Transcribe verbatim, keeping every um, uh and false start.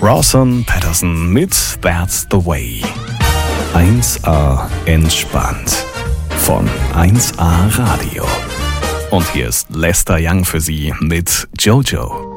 Rawson Patterson mit That's the Way. eins A entspannt von eins A Radio. Und hier ist Lester Young für Sie mit Jojo.